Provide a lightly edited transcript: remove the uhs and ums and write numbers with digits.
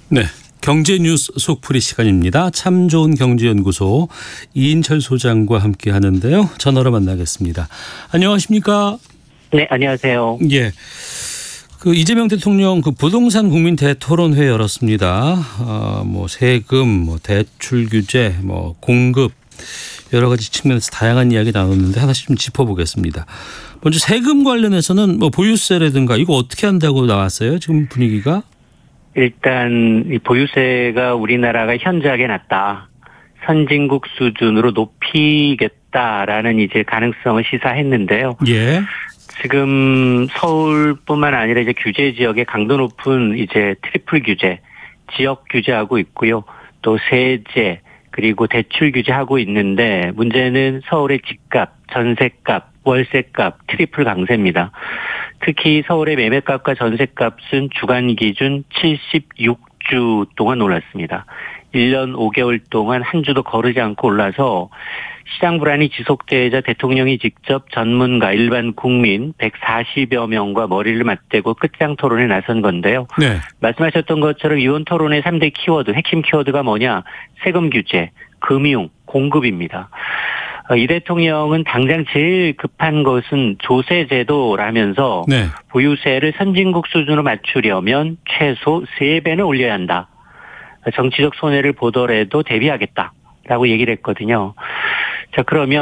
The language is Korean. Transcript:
네, 경제 뉴스 속풀이 시간입니다. 참 좋은 경제연구소 이인철 소장과 함께 하는데요. 전화로 만나겠습니다. 안녕하십니까? 네, 안녕하세요. 예. 이재명 대통령 부동산 국민 대토론회 열었습니다. 세금, 대출 규제, 공급 여러 가지 측면에서 다양한 이야기 나눴는데 하나씩 좀 짚어보겠습니다. 먼저 세금 관련해서는 보유세라든가 이거 어떻게 한다고 나왔어요? 지금 분위기가? 일단 이 보유세가 우리나라가 현저하게 낮다. 선진국 수준으로 높이겠다라는 이제 가능성을 시사했는데요. 예. 지금 서울뿐만 아니라 이제 규제 지역에 강도 높은 이제 트리플 규제, 지역 규제하고 있고요. 또 세제 그리고 대출 규제하고 있는데 문제는 서울의 집값, 전세값, 월세값 트리플 강세입니다. 특히 서울의 매매값과 전세값은 주간 기준 76주 동안 올랐습니다. 1년 5개월 동안 한 주도 거르지 않고 올라서 시장 불안이 지속되자 대통령이 직접 전문가, 일반 국민 140여 명과 머리를 맞대고 끝장 토론에 나선 건데요. 네. 말씀하셨던 것처럼 이번 토론의 3대 키워드, 핵심 키워드가 뭐냐? 세금 규제, 금융, 공급입니다. 이 대통령은 당장 제일 급한 것은 조세제도라면서 네. 보유세를 선진국 수준으로 맞추려면 최소 3배는 올려야 한다. 정치적 손해를 보더라도 대비하겠다라고 얘기를 했거든요. 자, 그러면